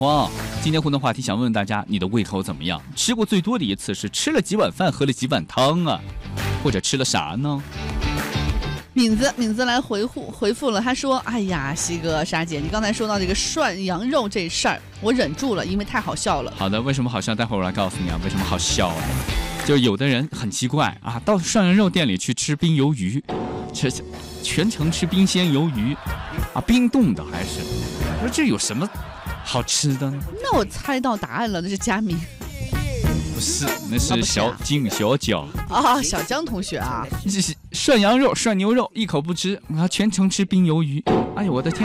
哇，今天互动话题想问问大家，你的胃口怎么样？吃过最多的一次是吃了几碗饭，喝了几碗汤啊，或者吃了啥呢？ 敏子来回复了，他说：“哎呀，西哥莎姐，你刚才说到这个涮羊肉这事儿，我忍住了，因为太好笑了。” 好的，为什么好笑？待会儿我来告诉你啊，为什么好笑啊？就有的人很奇怪啊，到涮羊肉店里去吃冰鱿鱼，全程吃冰鲜鱿鱼，啊，冰冻的还是？我说这有什么好吃的呢？ 那我猜到答案了，那是佳明。 不是，那是小脚啊，小江同学啊， 这是涮羊肉、涮牛肉，一口不吃，啊，全程吃冰鱿鱼。哎呦，我的天，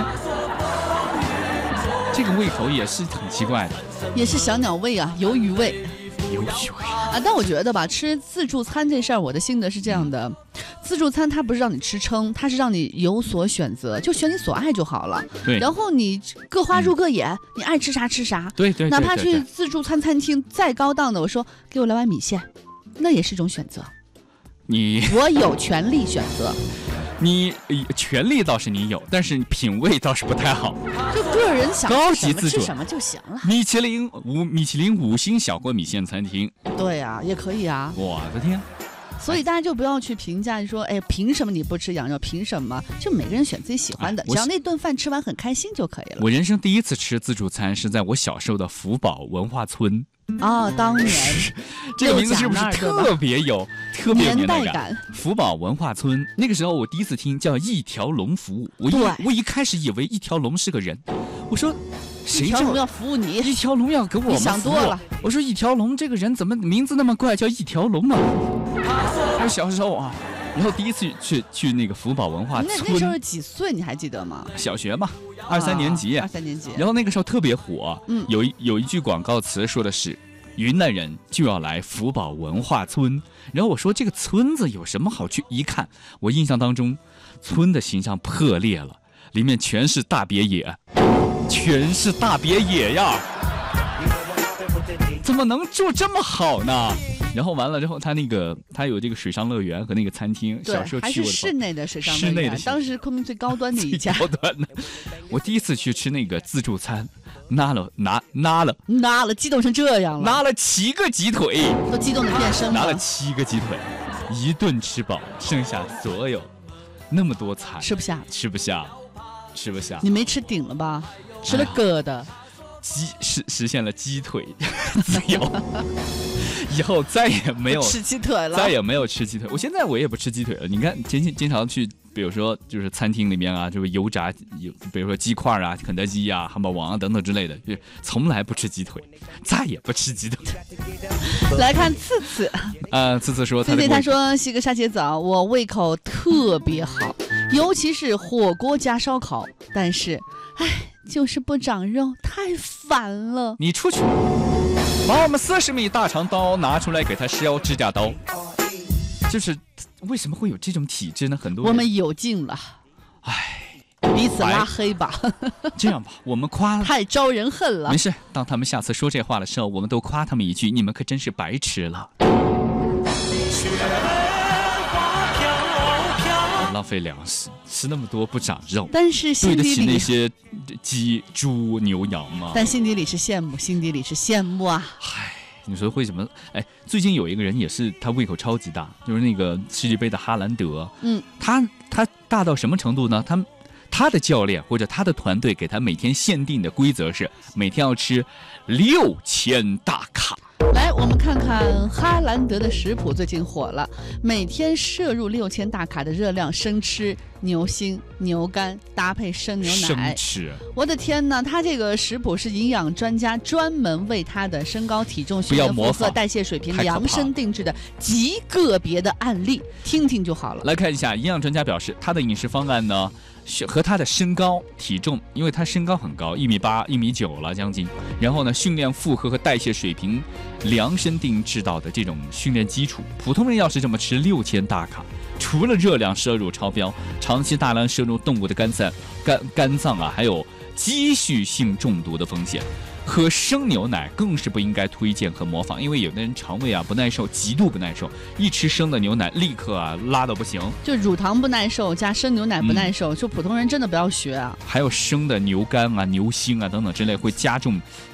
这个胃口也是很奇怪的， 也是小鸟胃啊，鱿鱼胃。啊，但我觉得吧，吃自助餐这事儿，我的心得是这样的：自助餐它不是让你吃撑，它是让你有所选择，就选你所爱就好了。 对。 然后你各花入各眼，你爱吃啥吃啥。 对。 哪怕去自助餐餐厅再高档的，我说给我来碗米线，那也是一种选择。我有权利选择。 你权利倒是你有，但是品味倒是不太好。 就个人想高级自助吃什么就行了。 米其林5星小锅米线餐厅， 对啊，也可以啊。 我的天！ 所以大家就不要去评价说，哎，凭什么你不吃羊肉？凭什么？就每个人选自己喜欢的，只要那顿饭吃完很开心就可以了。 我人生第一次吃自助餐是在我小时候的福宝文化村。 啊，当年这个名字是不是特别有年代感？ 福宝文化村，那个时候我第一次听叫一条龙服务，我一开始以为一条龙是个人，我说谁一条龙要服务你？ 一条龙要给我们服务？ 你想多了。 我说一条龙这个人怎么名字那么怪，叫一条龙呢？我小时候啊，然后第一次去那个福宝文化村， 那时候是几岁？你还记得吗？ 小学嘛，2、3年级。 2、3年级。 然后那个时候特别火，有一句广告词说的是云南人就要来福宝文化村。然后我说这个村子有什么好去？一看，我印象当中，村的形象破裂了，里面全是大别野，呀！怎么能住这么好呢？然后完了之后，他有这个水上乐园和那个餐厅，小时候去过的， 还是室内的水上乐园，当时昆明最高端的一家。 最高端的，我第一次去吃那个自助餐，拿了， 激动成这样了， 拿了7个鸡腿， 都激动的变身了， 拿了7个鸡腿，一顿吃饱，剩下所有那么多菜吃不下。 你没吃顶了吧？吃了疙瘩。 实现了鸡腿自由，以后再也没有吃鸡腿了， 再也没有吃鸡腿。我现在也不吃鸡腿了。你看，经常去，比如说就是餐厅里面啊，就是油炸，比如说鸡块啊、肯德基啊、汉堡王啊等等之类的，就从来不吃鸡腿，再也不吃鸡腿。 来看次次， 次次说他说西哥沙姐早，我胃口特别好，尤其是火锅加烧烤，但是，就是不长肉，太烦了。 你出去，把我们40米大长刀拿出来给他削指甲刀。就是为什么会有这种体质呢？很多人我们有劲了，彼此拉黑吧。 这样吧，我们夸太招人恨了。 没事，当他们下次说这话的时候，我们都夸他们一句：你们可真是白吃了。浪费粮食，吃那么多不长肉， 但是心底里对得起那些鸡、猪、牛、羊吗？ 但心底里是羡慕啊！ 你说为什么？最近有一个人也是，他胃口超级大，就是那个世界杯的哈兰德。他大到什么程度呢？他的教练或者他的团队给他每天限定的规则是每天要吃6000大卡。 来，我们看看哈兰德的食谱，最近火了，每天摄入6000大卡的热量，生吃牛心、牛肝，搭配生牛奶。 生吃！ 我的天哪，他这个食谱是营养专家专门为他的身高、体重、训练负荷、代谢水平量身定制的极个别的案例，听听就好了。 来看一下，营养专家表示，他的饮食方案呢，和他的身高、体重，因为他身高很高，1.8米、1.9米了将近，然后呢，训练负荷和代谢水平量身定制到的这种训练基础，普通人要是这么吃6000大卡，除了热量摄入超标，长期大量摄入动物的肝脏啊，还有积蓄性中毒的风险。喝生牛奶更是不应该推荐和模仿，因为有的人肠胃不耐受，极度不耐受，一吃生的牛奶立刻拉到不行。 就乳糖不耐受加生牛奶不耐受，就普通人真的不要学啊。 还有生的牛肝啊、牛心啊等等之类，会加重